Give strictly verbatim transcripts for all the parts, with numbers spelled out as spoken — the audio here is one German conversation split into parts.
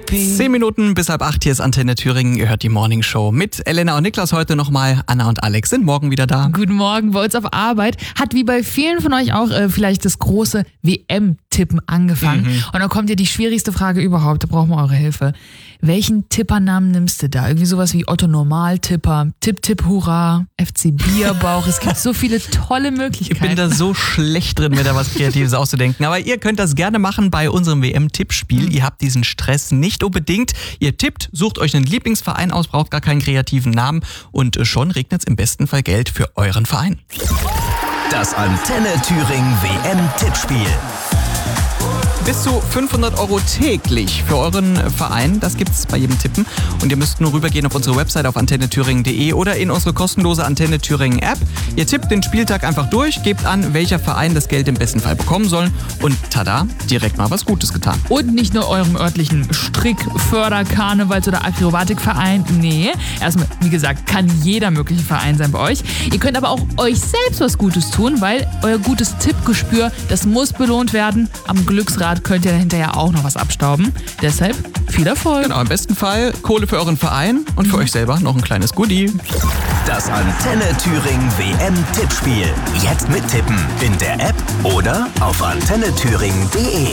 Zehn Minuten bis halb acht, hier ist Antenne Thüringen. Ihr hört die Morning Show mit Elena und Niklas heute nochmal. Anna und Alex sind morgen wieder da. Guten Morgen bei uns auf Arbeit. Hat wie bei vielen von euch auch äh, vielleicht das große W M-Tippen angefangen. Mhm. Und dann kommt ja die schwierigste Frage überhaupt. Da brauchen wir eure Hilfe. Welchen Tippernamen nimmst du da? Irgendwie sowas wie Otto Normaltipper, Tipp Tipp Hurra, F C Bierbauch. Es gibt so viele tolle Möglichkeiten. Ich bin da so schlecht drin, mir da was Kreatives auszudenken. Aber ihr könnt das gerne machen bei unserem W M-Tippspiel. Mhm. Ihr habt diesen Stress nicht unbedingt. Ihr tippt, sucht euch einen Lieblingsverein aus, braucht gar keinen kreativen Namen und schon regnet es im besten Fall Geld für euren Verein. Das Antenne Thüringen W M-Tippspiel. Bis zu fünfhundert Euro täglich für euren Verein, das gibt's bei jedem Tippen. Und ihr müsst nur rübergehen auf unsere Website auf antenne thüringen punkt de oder in unsere kostenlose Antenne Thüringen App. Ihr tippt den Spieltag einfach durch, gebt an, welcher Verein das Geld im besten Fall bekommen soll und tada, direkt mal was Gutes getan. Und nicht nur eurem örtlichen Strick-, Förder-, Karnevals- oder Akrobatikverein. Nee, erstmal, wie gesagt, kann jeder mögliche Verein sein bei euch. Ihr könnt aber auch euch selbst was Gutes tun, weil euer gutes Tippgespür, das muss belohnt werden. Am Glücksrad könnt ihr hinterher auch noch was abstauben. Deshalb viel Erfolg. Genau, im besten Fall Kohle für euren Verein und für euch selber noch ein kleines Goodie. Das Antenne Thüringen W M-Tippspiel. Jetzt mittippen in der App oder auf antenne thüringen punkt de.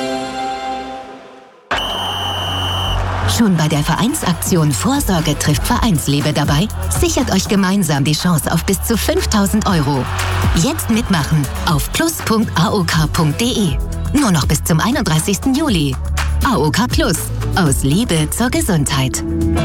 Schon bei der Vereinsaktion Vorsorge trifft Vereinsliebe dabei? Sichert euch gemeinsam die Chance auf bis zu fünftausend Euro. Jetzt mitmachen auf plus punkt a o k punkt de. Nur noch bis zum einunddreißigsten Juli. A O K Plus. Aus Liebe zur Gesundheit.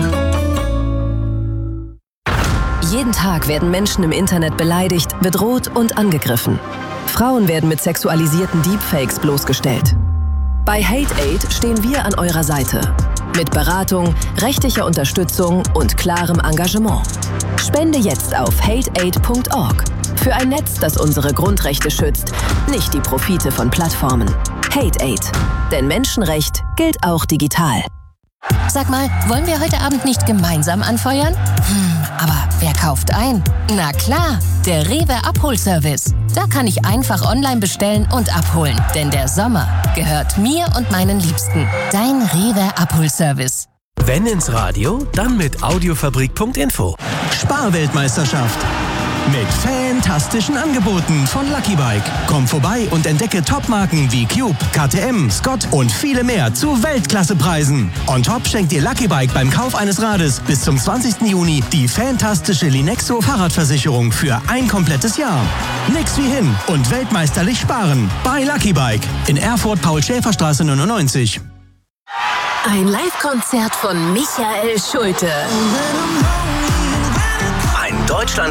Jeden Tag werden Menschen im Internet beleidigt, bedroht und angegriffen. Frauen werden mit sexualisierten Deepfakes bloßgestellt. Bei HateAid stehen wir an eurer Seite. Mit Beratung, rechtlicher Unterstützung und klarem Engagement. Spende jetzt auf hate aid punkt org. Für ein Netz, das unsere Grundrechte schützt, nicht die Profite von Plattformen. HateAid. Denn Menschenrecht gilt auch digital. Sag mal, wollen wir heute Abend nicht gemeinsam anfeuern? Hm, aber wer kauft ein? Na klar, der Rewe Abholservice. Da kann ich einfach online bestellen und abholen. Denn der Sommer gehört mir und meinen Liebsten. Dein Rewe Abholservice. Wenn ins Radio, dann mit audiofabrik punkt info. Sparweltmeisterschaft. Mit fantastischen Angeboten von Lucky Bike. Komm vorbei und entdecke Topmarken wie Cube, K T M, Scott und viele mehr zu Weltklassepreisen. On top schenkt dir Lucky Bike beim Kauf eines Rades bis zum zwanzigsten Juni die fantastische Linexo Fahrradversicherung für ein komplettes Jahr. Nix wie hin und weltmeisterlich sparen bei Lucky Bike in Erfurt Paul-Schäfer-Straße neunundneunzig. Ein Live-Konzert von Michael Schulte.